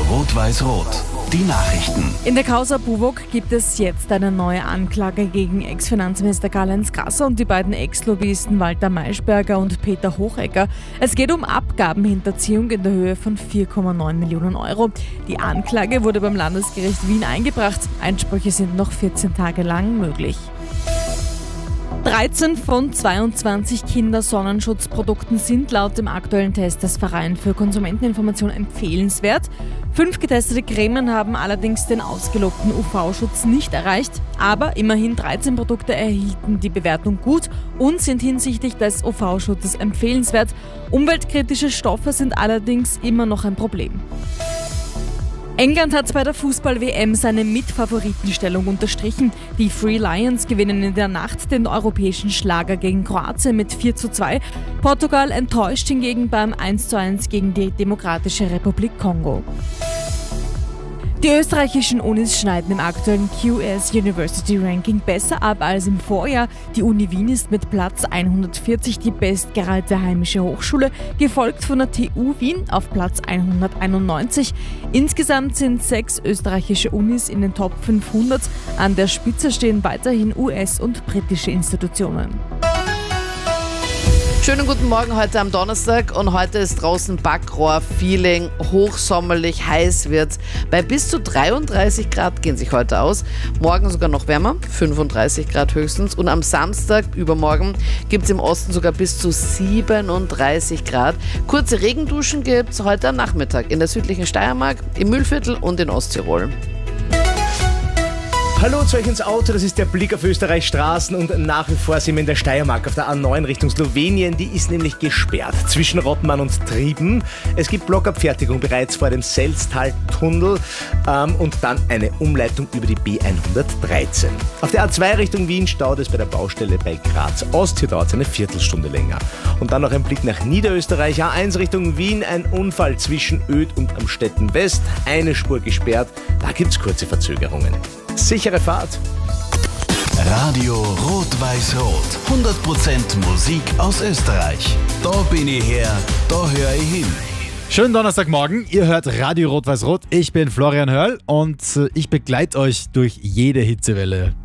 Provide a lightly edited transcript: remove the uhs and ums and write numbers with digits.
Rot-Weiß-Rot. Die Nachrichten. In der Causa Buwog gibt es jetzt eine neue Anklage gegen Ex-Finanzminister Karl-Heinz Grasser und die beiden Ex-Lobbyisten Walter Maischberger und Peter Hochecker. Es geht um Abgabenhinterziehung in der Höhe von 4,9 Millionen Euro. Die Anklage wurde beim Landesgericht Wien eingebracht. Einsprüche sind noch 14 Tage lang möglich. 13 von 22 Kindersonnenschutzprodukten sind laut dem aktuellen Test des Vereins für Konsumenteninformation empfehlenswert. 5 getestete Cremen haben allerdings den ausgelobten UV-Schutz nicht erreicht, aber immerhin 13 Produkte erhielten die Bewertung gut und sind hinsichtlich des UV-Schutzes empfehlenswert. Umweltkritische Stoffe sind allerdings immer noch ein Problem. England hat bei der Fußball-WM seine Mitfavoritenstellung unterstrichen. Die Three Lions gewinnen in der Nacht den europäischen Schlager gegen Kroatien mit 4:2. Portugal enttäuscht hingegen beim 1:1 gegen die Demokratische Republik Kongo. Die österreichischen Unis schneiden im aktuellen QS University Ranking besser ab als im Vorjahr. Die Uni Wien ist mit Platz 140 die bestgeratete heimische Hochschule, gefolgt von der TU Wien auf Platz 191. Insgesamt sind 6 österreichische Unis in den Top 500. An der Spitze stehen weiterhin US- und britische Institutionen. Schönen guten Morgen heute am Donnerstag und heute ist draußen Backrohr-Feeling, hochsommerlich, heiß wird's. Bei bis zu 33 Grad gehen sich heute aus, morgen sogar noch wärmer, 35 Grad höchstens und am Samstag, übermorgen, gibt's im Osten sogar bis zu 37 Grad. Kurze Regenduschen gibt's heute am Nachmittag in der südlichen Steiermark, im Mühlviertel und in Osttirol. Hallo zu euch ins Auto, das ist der Blick auf Österreichs Straßen und nach wie vor sind wir in der Steiermark auf der A9 Richtung Slowenien. Die ist nämlich gesperrt zwischen Rottmann und Trieben. Es gibt Blockabfertigung bereits vor dem Selztal-Tunnel und dann eine Umleitung über die B113. Auf der A2 Richtung Wien staut es bei der Baustelle bei Graz Ost. Hier dauert es eine Viertelstunde länger. Und dann noch ein Blick nach Niederösterreich. A1 Richtung Wien, ein Unfall zwischen Öd und Amstetten West. Eine Spur gesperrt, da gibt es kurze Verzögerungen. Sichere Fahrt. Radio Rot-Weiß-Rot. 100% Musik aus Österreich. Da bin ich her, da höre ich hin. Schönen Donnerstagmorgen, ihr hört Radio Rot-Weiß-Rot. Ich bin Florian Hörl und ich begleite euch durch jede Hitzewelle.